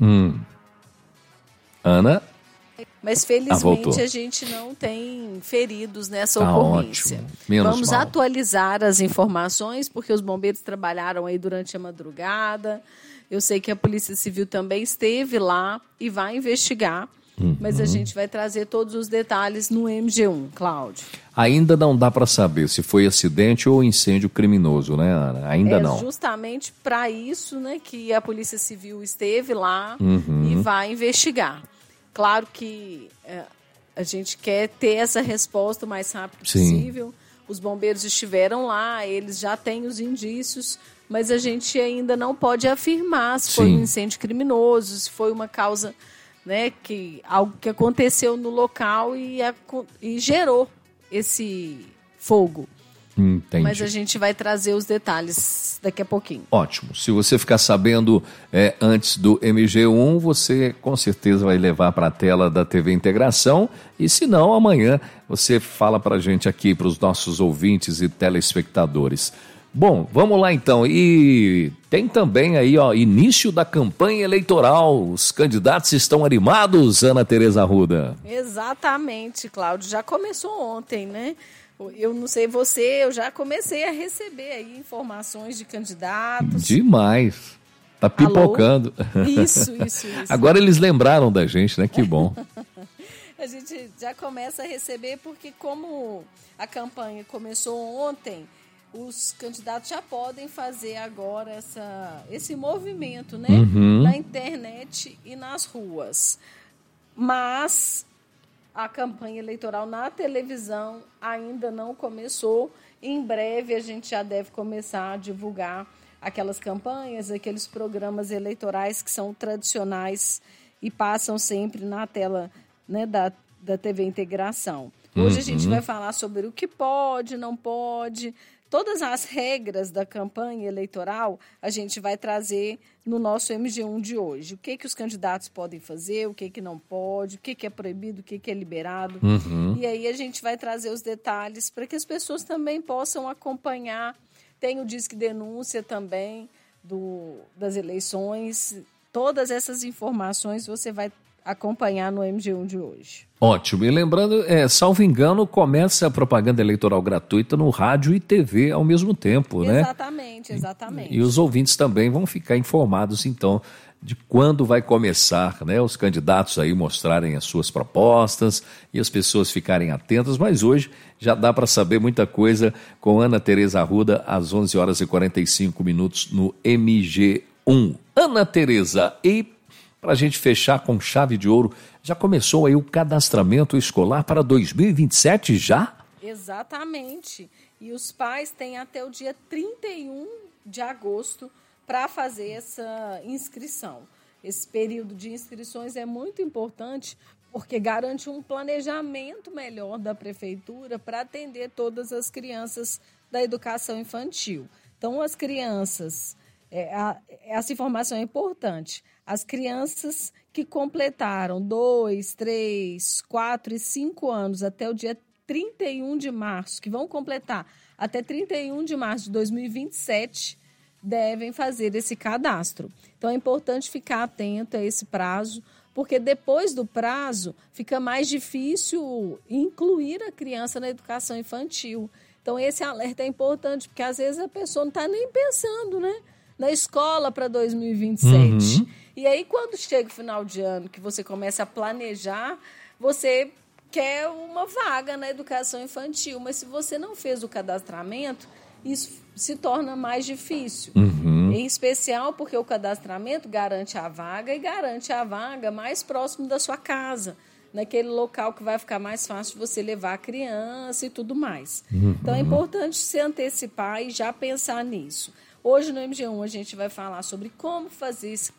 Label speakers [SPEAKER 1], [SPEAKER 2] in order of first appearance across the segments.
[SPEAKER 1] Ana?
[SPEAKER 2] Mas felizmente a gente não tem feridos nessa ocorrência.
[SPEAKER 1] Ótimo. Menos mal.
[SPEAKER 2] Atualizar as informações, porque os bombeiros trabalharam aí durante a madrugada. Eu sei que a Polícia Civil também esteve lá e vai investigar. Mas a gente vai trazer todos os detalhes no MG1, Cláudio.
[SPEAKER 1] Ainda não dá para saber se foi acidente ou incêndio criminoso, né, Ana? Ainda não.
[SPEAKER 2] É justamente para isso, né, que a Polícia Civil esteve lá e vai investigar. Claro que a gente quer ter essa resposta o mais rápido possível. Os bombeiros estiveram lá, eles já têm os indícios, mas a gente ainda não pode afirmar se foi um incêndio criminoso, se foi uma causa, né, algo que aconteceu no local e gerou esse fogo.
[SPEAKER 1] Entendi.
[SPEAKER 2] Mas a gente vai trazer os detalhes daqui a pouquinho.
[SPEAKER 1] Ótimo. Se você ficar sabendo antes do MG1, você com certeza vai levar para a tela da TV Integração. E se não, amanhã você fala para a gente aqui, para os nossos ouvintes e telespectadores. Bom, vamos lá então. E tem também aí, início da campanha eleitoral. Os candidatos estão animados, Ana Tereza Arruda?
[SPEAKER 2] Exatamente, Cláudio. Já começou ontem, né? Eu não sei você, eu já comecei a receber aí informações de candidatos.
[SPEAKER 1] Demais. Tá pipocando.
[SPEAKER 2] Alô? Isso.
[SPEAKER 1] Agora eles lembraram da gente, né? Que bom.
[SPEAKER 2] A gente já começa a receber porque como a campanha começou ontem, os candidatos já podem fazer agora esse movimento, né? Na internet e nas ruas. Mas a campanha eleitoral na televisão ainda não começou. Em breve a gente já deve começar a divulgar aquelas campanhas, aqueles programas eleitorais que são tradicionais e passam sempre na tela, né, da TV Integração. Hoje a gente vai falar sobre o que pode, não pode. Todas as regras da campanha eleitoral a gente vai trazer no nosso MG1 de hoje. O que os candidatos podem fazer, o que não pode, o que é proibido, o que é liberado. E aí a gente vai trazer os detalhes para que as pessoas também possam acompanhar. Tem o Disque Denúncia também das eleições. Todas essas informações você vai acompanhar no MG1 de hoje.
[SPEAKER 1] Ótimo. E lembrando, salvo engano, começa a propaganda eleitoral gratuita no rádio e TV ao mesmo tempo, né?
[SPEAKER 2] Exatamente.
[SPEAKER 1] E os ouvintes também vão ficar informados, então, de quando vai começar, né? Os candidatos aí mostrarem as suas propostas e as pessoas ficarem atentas. Mas hoje já dá para saber muita coisa com Ana Tereza Arruda às 11h45 no MG1. Ana Tereza, e para a gente fechar com chave de ouro, já começou aí o cadastramento escolar para 2027 já?
[SPEAKER 2] Exatamente. E os pais têm até o dia 31 de agosto para fazer essa inscrição. Esse período de inscrições é muito importante porque garante um planejamento melhor da prefeitura para atender todas as crianças da educação infantil. Então, as crianças, essa informação é importante. As crianças que completaram 2, 3, 4 e 5 anos até o dia 31 de março, que vão completar até 31 de março de 2027, devem fazer esse cadastro. Então, é importante ficar atento a esse prazo, porque depois do prazo fica mais difícil incluir a criança na educação infantil. Então, esse alerta é importante, porque às vezes a pessoa não está nem pensando, né, na escola para 2027. E aí, quando chega o final de ano, que você começa a planejar, você quer uma vaga na educação infantil. Mas se você não fez o cadastramento, isso se torna mais difícil. Em especial porque o cadastramento garante a vaga e garante a vaga mais próximo da sua casa, naquele local que vai ficar mais fácil de você levar a criança e tudo mais. Então, é importante se antecipar e já pensar nisso. Hoje, no MG1, a gente vai falar sobre como fazer esse...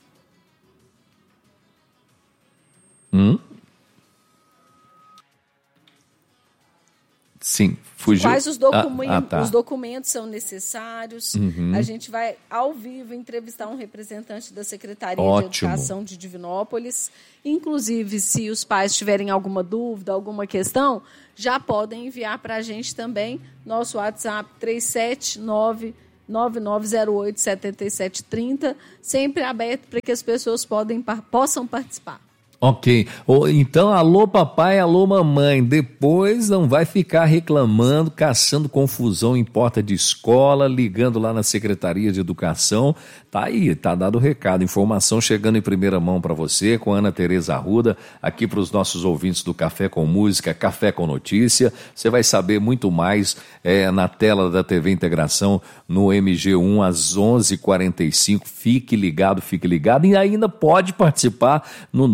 [SPEAKER 1] Sim, fugiu.
[SPEAKER 2] Quais os documentos são necessários. A gente vai, ao vivo, entrevistar um representante da Secretaria de Educação de Divinópolis. Inclusive, se os pais tiverem alguma dúvida, alguma questão, já podem enviar para a gente também. Nosso WhatsApp 379 9908-7730, sempre aberto para que as pessoas possam participar.
[SPEAKER 1] Ok. Então, alô papai, alô mamãe, depois não vai ficar reclamando, caçando confusão em porta de escola, ligando lá na Secretaria de Educação. Tá aí, tá dado o recado, informação chegando em primeira mão para você, com a Ana Tereza Arruda, aqui para os nossos ouvintes do Café com Música, Café com Notícia. Você vai saber muito mais na tela da TV Integração, no MG1, às 11h45. Fique ligado, e ainda pode participar no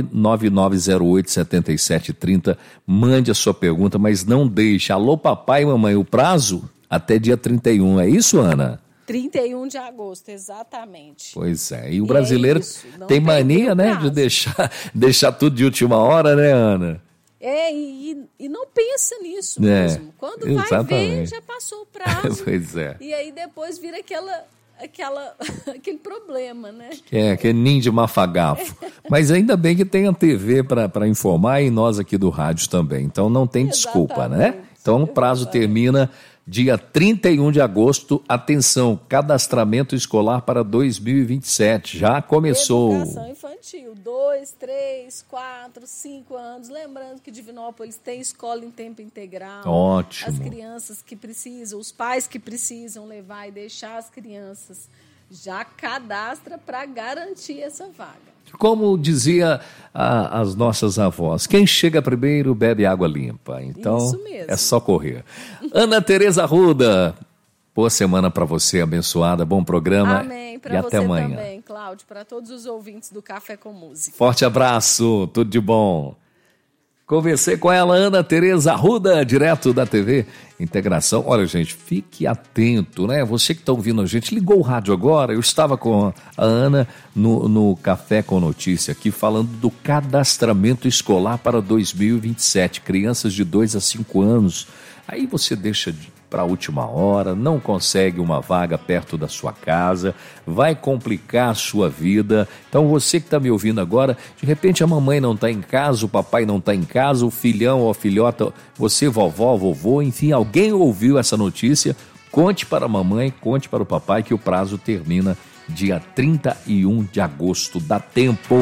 [SPEAKER 1] 99908-7730. Mande a sua pergunta, mas não deixe. Alô papai e mamãe, o prazo até dia 31, é isso, Ana?
[SPEAKER 2] 31 de agosto, exatamente.
[SPEAKER 1] Pois é, e o brasileiro tem mania, né, de deixar tudo de última hora, né, Ana?
[SPEAKER 2] E não pensa nisso mesmo. Quando vai ver, já passou o prazo.
[SPEAKER 1] Pois é.
[SPEAKER 2] E aí depois vira aquele problema, né?
[SPEAKER 1] Que é ninho de mafagafo. Mas ainda bem que tem a TV para informar e nós aqui do rádio também. Então não tem desculpa, né? Então o prazo termina dia 31 de agosto. Atenção, cadastramento escolar para 2027. Já começou.
[SPEAKER 2] Educação infantil, 2, 3, 4, 5 anos. Lembrando que Divinópolis tem escola em tempo integral.
[SPEAKER 1] Ótimo.
[SPEAKER 2] As crianças que precisam, os pais que precisam levar e deixar as crianças, já cadastra para garantir essa vaga.
[SPEAKER 1] Como dizia as nossas avós, quem chega primeiro bebe água limpa. Então,
[SPEAKER 2] isso mesmo.
[SPEAKER 1] É só correr. Ana Tereza Arruda, boa semana para você, abençoada, bom programa.
[SPEAKER 2] Amém, para você
[SPEAKER 1] até amanhã.
[SPEAKER 2] Também, Cláudio, para todos os ouvintes do Café com Música.
[SPEAKER 1] Forte abraço, tudo de bom. Conversei com ela, Ana Tereza Arruda, direto da TV Integração. Olha, gente, fique atento, né? Você que está ouvindo a gente, ligou o rádio agora. Eu estava com a Ana no Café com Notícia aqui, falando do cadastramento escolar para 2027. Crianças de 2 a 5 anos. Aí você deixa para a última hora, não consegue uma vaga perto da sua casa, vai complicar a sua vida. Então você que está me ouvindo agora, de repente a mamãe não está em casa, o papai não está em casa, o filhão ou a filhota, você, vovó, vovô, enfim, alguém ouviu essa notícia, conte para a mamãe, conte para o papai que o prazo termina dia 31 de agosto, dá tempo.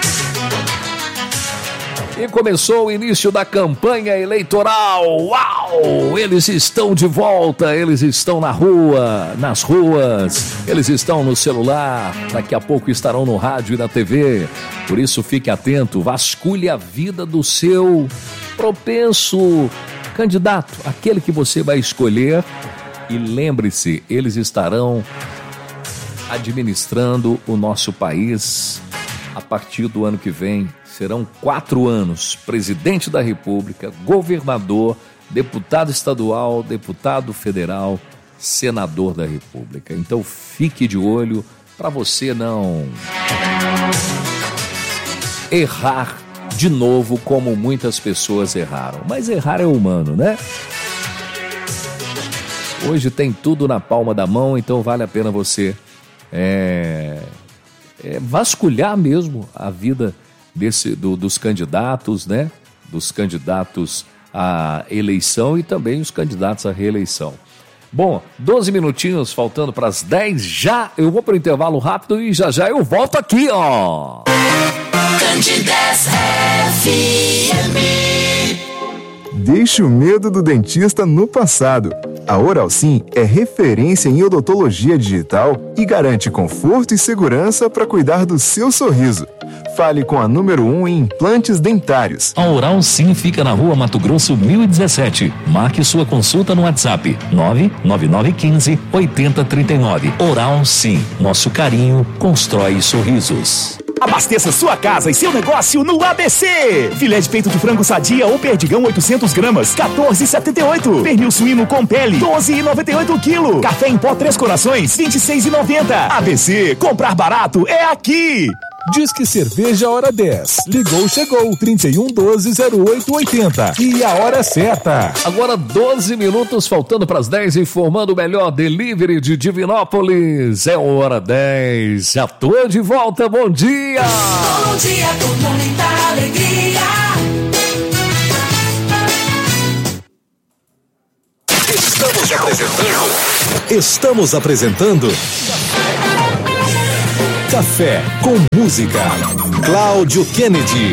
[SPEAKER 1] E começou o início da campanha eleitoral. Uau! Eles estão de volta, eles estão na rua, nas ruas, eles estão no celular, daqui a pouco estarão no rádio e na TV. Por isso fique atento, vasculhe a vida do seu propenso candidato, aquele que você vai escolher. E lembre-se, eles estarão administrando o nosso país a partir do ano que vem. Serão 4 anos, presidente da República, governador, deputado estadual, deputado federal, senador da República. Então fique de olho para você não errar de novo como muitas pessoas erraram. Mas errar é humano, né? Hoje tem tudo na palma da mão, então vale a pena você vasculhar mesmo a vida dos candidatos, né? Dos candidatos à eleição e também os candidatos à reeleição. Bom, 12 minutinhos faltando para as 10, já eu vou para o intervalo rápido e já eu volto aqui, ó.
[SPEAKER 3] Candidez FM.
[SPEAKER 4] Deixe o medo do dentista no passado. A Oralsim é referência em odontologia digital e garante conforto e segurança para cuidar do seu sorriso. Fale com a número 1 em implantes dentários.
[SPEAKER 5] A Oralsim fica na Rua Mato Grosso 1017. Marque sua consulta no WhatsApp 99915-8039. Oralsim, nosso carinho constrói sorrisos.
[SPEAKER 6] Abasteça sua casa e seu negócio no ABC. Filé de peito de frango sadia ou perdigão 800 gramas, 14,78. Pernil suíno com pele, 12,98 quilo. Café em pó 3 Corações, 26,90. ABC, comprar barato é aqui.
[SPEAKER 7] Disque Cerveja Hora 10. Ligou, chegou. 3112-0880. E a hora certa.
[SPEAKER 1] Agora 12 minutos faltando para as 10, informando o melhor delivery de Divinópolis. É Hora 10. Já tô de volta. Bom dia!
[SPEAKER 3] Bom dia com muita alegria.
[SPEAKER 1] Estamos apresentando
[SPEAKER 7] Estamos apresentando Café com Música. Cláudio Kennedy.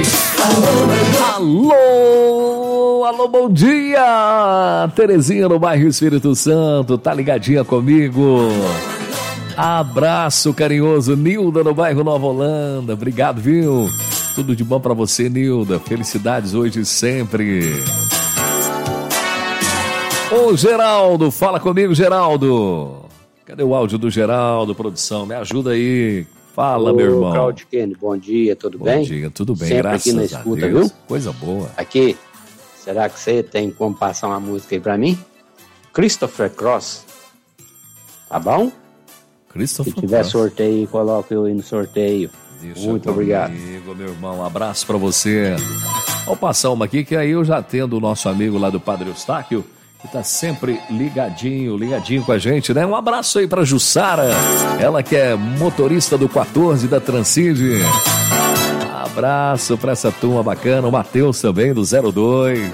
[SPEAKER 1] Alô, bom dia! Terezinha no bairro Espírito Santo, tá ligadinha comigo? Abraço carinhoso, Nilda no bairro Nova Holanda, obrigado, viu? Tudo de bom pra você, Nilda, felicidades hoje e sempre. Ô Geraldo, fala comigo, Geraldo. Cadê o áudio do Geraldo, produção? Me ajuda aí. Fala, meu irmão.
[SPEAKER 8] Cláudio Kennedy, bom dia, tudo bem?
[SPEAKER 1] Bom dia, tudo bem,
[SPEAKER 8] sempre
[SPEAKER 1] graças
[SPEAKER 8] aqui na
[SPEAKER 1] a
[SPEAKER 8] escuta,
[SPEAKER 1] Deus.
[SPEAKER 8] viu?
[SPEAKER 1] Coisa boa.
[SPEAKER 8] Aqui, será que você tem como passar uma música aí pra mim? Christopher Cross, tá bom?
[SPEAKER 1] Christopher
[SPEAKER 8] Se tiver
[SPEAKER 1] Cross.
[SPEAKER 8] sorteio, coloca eu aí no sorteio.
[SPEAKER 1] Deixa
[SPEAKER 8] Muito obrigado.
[SPEAKER 1] Comigo, meu irmão, um abraço pra você. Vou passar uma aqui, que aí eu já tendo o nosso amigo lá do Padre Eustáquio, que tá sempre ligadinho com a gente, né? Um abraço aí pra Jussara, ela que é motorista do 14 da Transcid. Abraço pra essa turma bacana, o Matheus também do 02.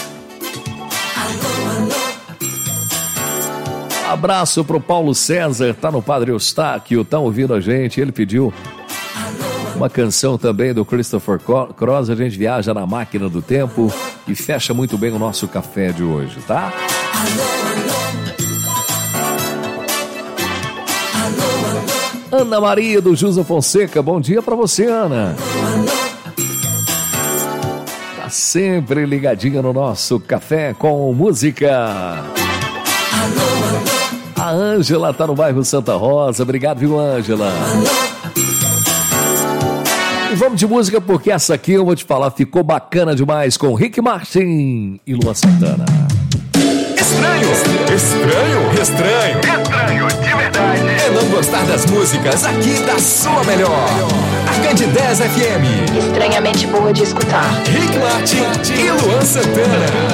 [SPEAKER 1] Abraço pro Paulo César, tá no Padre Eustáquio, tá ouvindo a gente, ele pediu uma canção também do Christopher Cross, a gente viaja na máquina do tempo e fecha muito bem o nosso café de hoje, tá? Ana Maria do Jusa Fonseca, bom dia pra você, Ana. Tá sempre ligadinha no nosso café com música. A Ângela tá no bairro Santa Rosa, obrigado, viu, Ângela? E vamos de música, porque essa aqui eu vou te falar, ficou bacana demais com Rick Martin e Luan Santana.
[SPEAKER 7] Estranho de verdade. É não gostar das músicas aqui da sua melhor. A Candidez FM.
[SPEAKER 9] Estranhamente boa de escutar.
[SPEAKER 7] Rick Martin e Luan Santana.